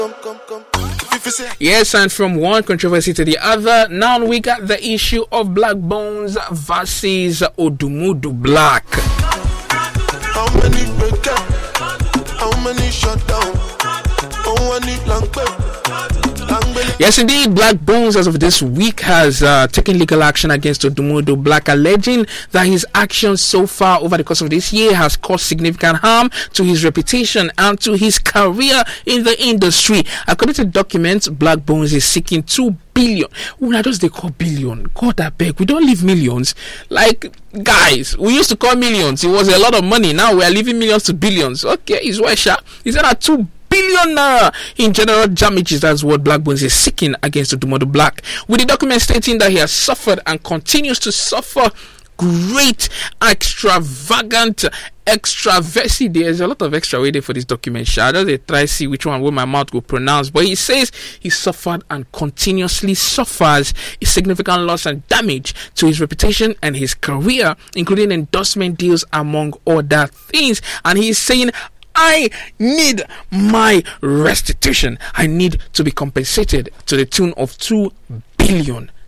Yes, and from one controversy to the other, now we got the issue of Black Bones versus Odumudu Black. How many break up? How many shut down? Oh, I need long back. Yes, indeed, Black Bones, as of this week, has taken legal action against Odumudu Black, alleging that his actions so far over the course of this year has caused significant harm to his reputation and to his career in the industry. According to documents, Black Bones is seeking 2 billion. Who does they call billion? God, I beg, we don't leave millions. Like, guys, we used to call millions. It was a lot of money. Now we are leaving millions to billions. Okay, it's Wesha. Is that a 2 billion naira in general damages? That's what Black Bones is seeking against Odumudu Black, with the document stating that he has suffered and continues to suffer great extravagant extraversy. There's a lot of extra waiting for this document. I just try to see which one will my mouth will pronounce, but he says he suffered and continuously suffers a significant loss and damage to his reputation and his career, including endorsement deals among other things. And he's saying, I need my restitution. I need to be compensated to the tune of 2 billion